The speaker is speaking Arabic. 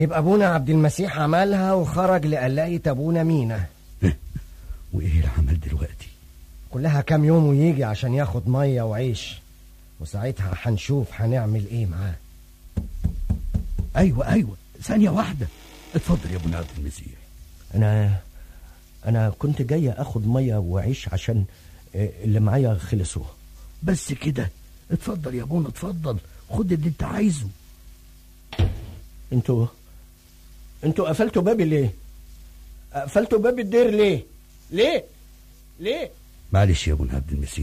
يبقى ابونا عبد المسيح عملها وخرج لقلاية ابونا مينا. وايه العمل دلوقتي؟ كلها كام يوم ويجي عشان ياخد مية وعيش، وساعتها هنشوف هنعمل ايه معاه. ايوه ثانية واحدة، اتفضل يا ابونا عبد المسيح. انا كنت جاي اخد مية وعيش عشان اللي معايا خلصوا. بس كده؟ اتفضل يا ابونا اتفضل، خد اللي انت عايزه. انتوا قفلتوا بابي ليه؟ قفلتوا باب الدير ليه؟ معلش يا ابونا عبد المسيح،